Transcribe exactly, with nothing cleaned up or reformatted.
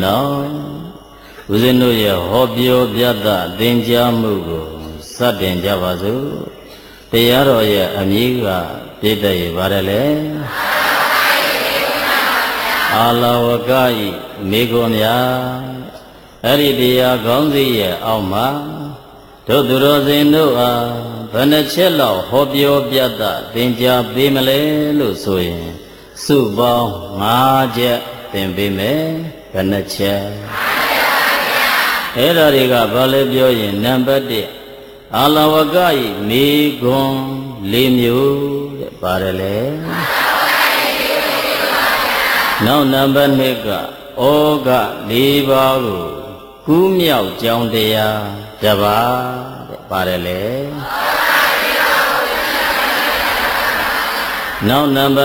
နော်ဦးဇင်းတို့ရဲ့ဟောပြောပြသသင်ကြားမှုကိုစတင်ကြပါစို့တရားတော်ရဲ့အမည်ကပြည့်တဲ့ရပါတယ်လေအာလဝကဤမိဂုံများအဲ့ဒီတရားကောင်းစီရဲ့အောက်မှာတို့သူတော်စင်တို့အားဘယ်နှချက်လောက်ဟောပြောပြသသင်ကြားပေးမလဲလို့ဆိုရင်စုပေါင်း၅ချက်သင်ပေးမယ်ဘယ်နှချက်အဲ့ဒါတွေကဘာလဲပြောရင်နံပါတ်တစ်အာလဝကဤမိဂုံ၄မျိုးတဲ့ပါတယ်လေနောက်နံပါတ်နှစ်ကဩဃ၄ပါးကိုကူးမြောက်ကြောင်းတရားတစ်ပါးတဲ့ပါတယ်လေနောက်နံပါတ်